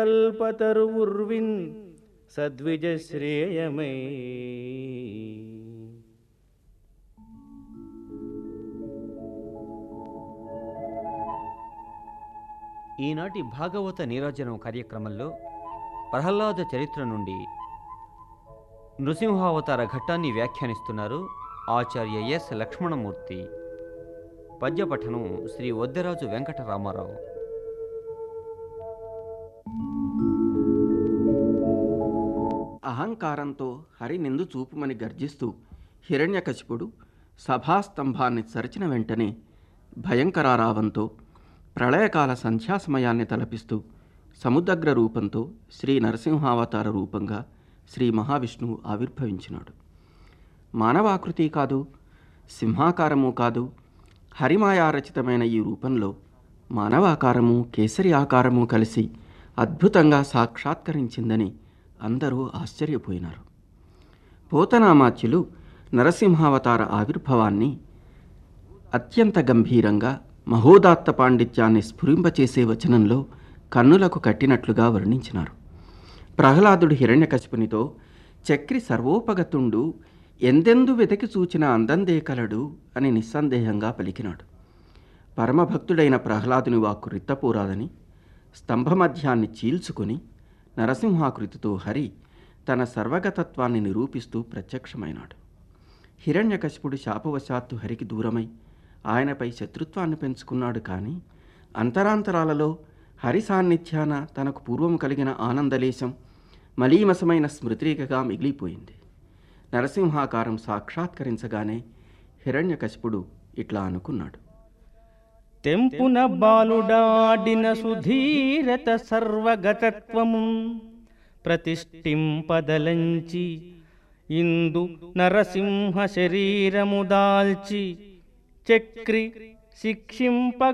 కల్పతరు ఉర్విన్ సద్విజ శ్రేయమై. ఈనాటి భాగవత నీరాజనం కార్యక్రమంలో ప్రహ్లాద చరిత్ర నుండి నృసింహావతార ఘట్టాన్ని వ్యాఖ్యానిస్తున్నారు ఆచార్య ఎస్ లక్ష్మణమూర్తి. పద్యపఠనం శ్రీ వద్దెరాజు వెంకటరామారావు. అహంకారంతో హరి నిందు చూపుమని గర్జిస్తూ హిరణ్యకశిపుడు సభాస్తంభాన్ని చరిచిన వెంటనే భయంకరారావంతో ప్రళయకాల సంధ్యాసమయాన్ని తలపిస్తూ సముద్రగ్ర రూపంతో శ్రీ నరసింహావతార రూపంగా శ్రీ మహావిష్ణువు ఆవిర్భవించినాడు. మానవాకృతి కాదు, సింహాకారము కాదు, హరిమాయారచితమైన ఈ రూపంలో మానవాకారము కేసరి ఆకారము కలిసి అద్భుతంగా సాక్షాత్కరించిందని అందరూ ఆశ్చర్యపోయినారు. పోతనామాత్యులు నరసింహావతార ఆవిర్భావాన్ని అత్యంత గంభీరంగా మహోదాత్త పాండిత్యాన్ని స్ఫురింపచేసే వచనంలో కన్నులకు కట్టినట్లుగా వర్ణించినారు. ప్రహ్లాదుడు హిరణ్యకశిపునితో చక్రి సర్వోపగతుండు ఎందెందు వెతికి చూచిన అందందే కలడు అని నిస్సందేహంగా పలికినాడు. పరమభక్తుడైన ప్రహ్లాదుని వాక్కు రిత్తపోరాదని స్తంభమధ్యాన్ని చీల్చుకుని నరసింహాకృతితో హరి తన సర్వగతత్వాన్ని నిరూపిస్తూ ప్రత్యక్షమైనాడు. హిరణ్యకశిపుడు శాపవశాత్తు హరికి దూరమై ఆయనపై శత్రుత్వాన్ని పెంచుకున్నాడు. కానీ అంతరాంతరాలలో హరి సాన్నిధ్యాన తనకు పూర్వం కలిగిన ఆనందలేశం మలీమసమైన స్మృతిరేఖగా మిగిలిపోయింది. నరసింహాకారం సాక్షాత్కరించగానే హిరణ్యకశిపుడు ఇట్లా అనుకున్నాడు. తెంపున బాలుడాడిన సుధీరత సర్వగతత్వము ప్రతిష్ఠింపదలంచి ఇందు నరసింహ శరీరము దాల్చి చక్రి శిక్షింప